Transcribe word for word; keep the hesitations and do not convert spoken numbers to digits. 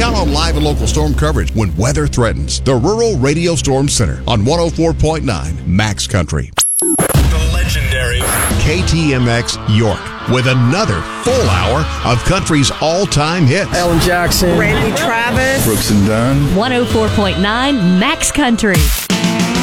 Count on live and local storm coverage when weather threatens. The Rural Radio Storm Center on one oh four point nine Max Country. The legendary K T M X York with another full hour of country's all-time hits. Alan Jackson, Randy Travis, Brooks and Dunn. one oh four point nine Max Country.